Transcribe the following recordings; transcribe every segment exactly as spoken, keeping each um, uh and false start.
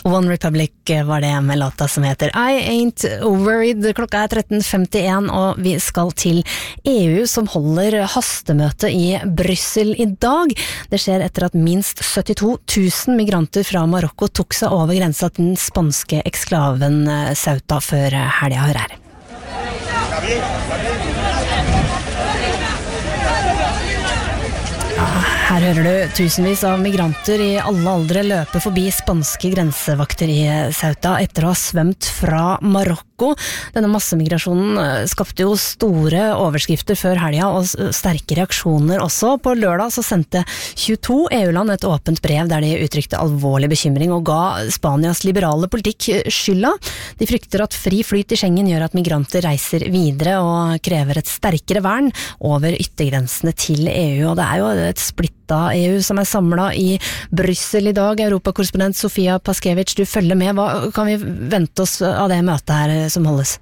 One Republic var det med låta som heter I Ain't Worried. Klokka er tretten femtien, og vi skal til E U som holder hastemøte i Brussel i dag. Det skjer etter at minst syttito tusen migranter fra Marokko tok seg over grensa til den spanske eksklaven Ceuta før helga. Hør her. Her hører du tusenvis av migranter i alle aldre løpe forbi spanske grensevakter i Ceuta etter å ha svømt fra Marokko. Denne massemigrasjonen skapte jo store overskrifter før helga og sterke reaksjoner også. På lørdag så sendte tjueto E U-land et åpent brev der de uttrykte alvorlig bekymring og ga Spanias liberale politikk skylda. De frykter at fri flyt i Schengen gjør at migranter reiser videre og krever et sterkere vern over yttergrensene til E U, og det er jo et splitt av E U som er samlet i Brussel i dag. Europakorrespondent Sofia Paskevich, du følger med. Hva kan vi vente oss av det møtet her som holdes?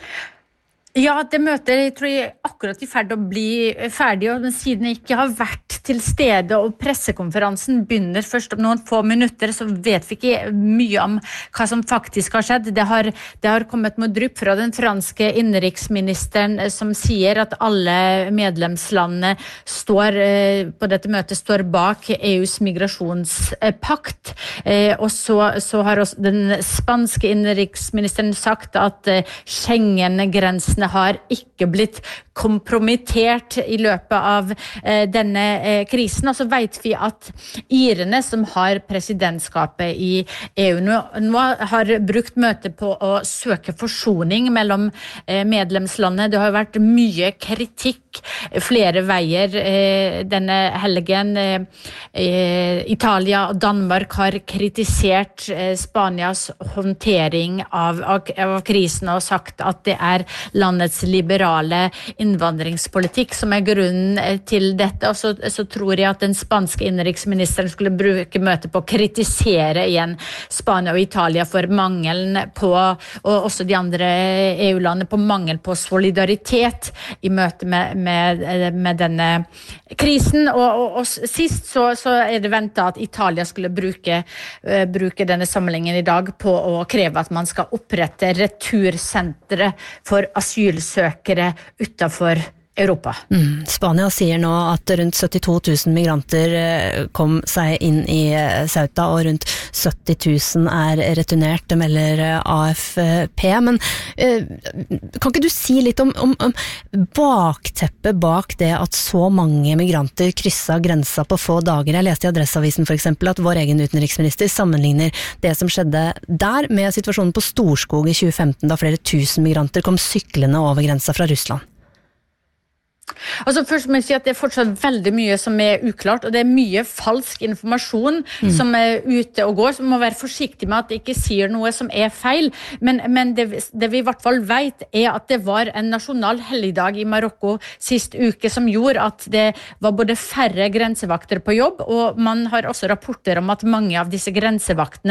Ja, det møtet jeg tror jeg akkurat i ferd å bli ferdig, og siden jeg ikke har vært til stede og pressekonferansen begynner først om noen få minutter, så vet vi ikke mye om hva som faktisk har skjedd. Det har, det har kommet noe drypp fra den franske innenriksministeren som sier at alle medlemslandene står, på dette møtet står bak E U's migrasjonspakt, og så, så har også den spanske innenriksministeren sagt at Schengen-grensen har ikke blitt kompromittert i løpet av eh, denne eh, krisen, og så vet vi at irene som har presidentskapet i E U nå, nå har brukt møtet på å søke forsoning mellom eh, medlemslandene. Det har vært mye kritikk flere veier eh, denne helgen. Eh, Italia og Danmark har kritisert eh, Spanias håndtering av, av, av krisen og sagt at det er landets liberale innvandringspolitikk som er grunnen til dette, og så, så tror jeg at den spanske innenriksministeren skulle bruke møtet på å kritisere igjen Spania og Italia for mangelen på, og også de andre E U-landene på mangel på solidaritet i møte med, med, med denne krisen, og, og, og sist så, så er det ventet at Italia skulle bruke, uh, bruke denne samlingen i dag på å kreve at man skal opprette retursentre for asylsøkere utenfor Europa. Mm. Spania sier nå at rundt syttito tusen migranter kom seg inn i Ceuta, og rundt sytti tusen er returnert, melder A F P. Men eh, kan ikke du si litt om, om, om bakteppet bak det at så mange migranter krysset grensa på få dager? Jeg leste i Adresseavisen for eksempel at vår egen utenriksminister sammenligner det som skjedde der med situasjonen på Storskog i tjue femten, da flere tusen migranter kom syklende over grensa fra Russland. Altså først må jeg si at det er fortsatt veldig mye som er uklart, og det er mye falsk informasjon mm. som er ute og går, så man må være forsiktig med at det ikke sier noe som er feil, men, men det, det vi i hvert fall vet er at det var en nasjonal helligdag i Marokko sist uke som gjorde at det var både færre grensevakter på jobb, og man har også rapporter om at mange av disse grensevaktene